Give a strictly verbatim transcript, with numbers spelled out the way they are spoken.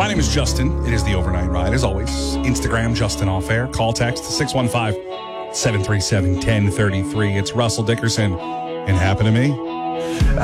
My name is Justin. It is the Overnight Ride. As always, Instagram, Justin Off Air. Call text six one five, seven three seven, one zero three three. It's Russell Dickerson and Happen to Me.